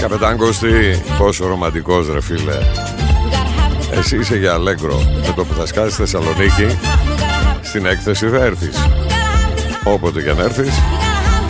Καπετάν Κωστή, πόσο ρομαντικός ρε φίλε. Εσύ είσαι για Αλέγκρο. Με το που θα σκάσεις στη Θεσσαλονίκη, στην έκθεση θα έρθεις. Όποτε και αν έρθεις,